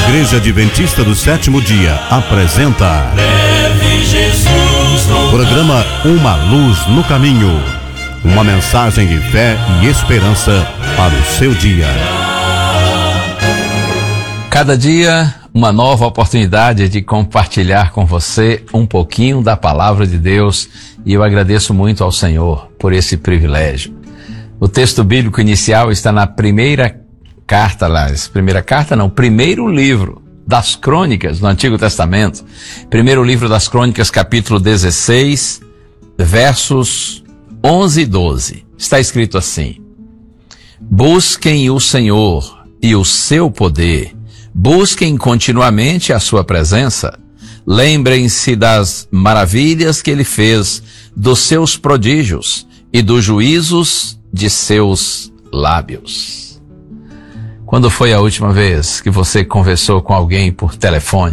Igreja Adventista do Sétimo Dia apresenta programa Uma Luz no Caminho, uma mensagem de fé e esperança para o seu dia. Cada dia uma nova oportunidade de compartilhar com você um pouquinho da palavra de Deus, e eu agradeço muito ao Senhor por esse privilégio. O texto bíblico inicial está na primeiro livro das Crônicas no Antigo Testamento. Primeiro livro das Crônicas, capítulo 16, versos 11 e 12. Está escrito assim: busquem o Senhor e o seu poder, busquem continuamente a sua presença, lembrem-se das maravilhas que ele fez, dos seus prodígios e dos juízos de seus lábios. Quando foi a última vez que você conversou com alguém por telefone?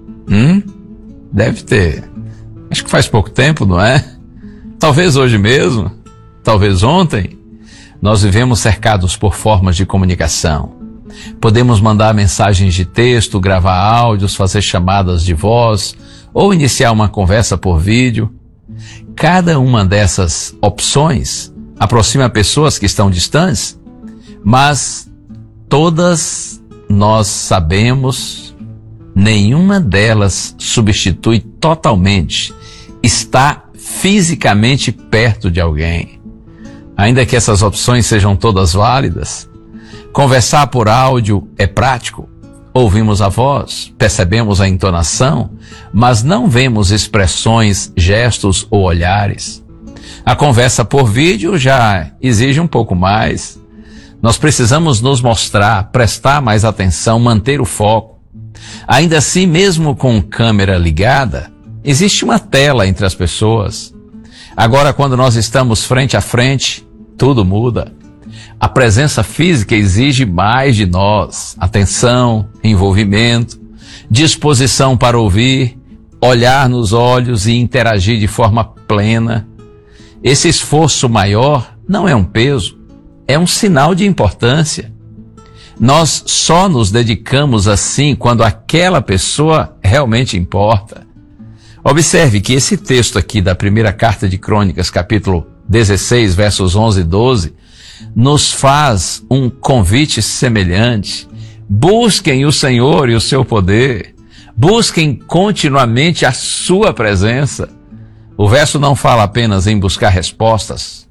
Deve ter. Acho que faz pouco tempo, não é? Talvez hoje mesmo, talvez ontem. Nós vivemos cercados por formas de comunicação. Podemos mandar mensagens de texto, gravar áudios, fazer chamadas de voz ou iniciar uma conversa por vídeo. Cada uma dessas opções aproxima pessoas que estão distantes, mas todas nós sabemos, nenhuma delas substitui totalmente estar fisicamente perto de alguém. Ainda que essas opções sejam todas válidas, conversar por áudio é prático. Ouvimos a voz, percebemos a entonação, mas não vemos expressões, gestos ou olhares. A conversa por vídeo já exige um pouco mais. Nós precisamos nos mostrar, prestar mais atenção, manter o foco. Ainda assim, mesmo com câmera ligada, existe uma tela entre as pessoas. Agora, quando nós estamos frente a frente, tudo muda. A presença física exige mais de nós: atenção, envolvimento, disposição para ouvir, olhar nos olhos e interagir de forma plena. Esse esforço maior não é um peso, é um sinal de importância. Nós só nos dedicamos assim quando aquela pessoa realmente importa. Observe que esse texto aqui da primeira carta de Crônicas, capítulo 16, versos 11 e 12, nos faz um convite semelhante. Busquem o Senhor e o seu poder. Busquem continuamente a sua presença. O verso não fala apenas em buscar respostas,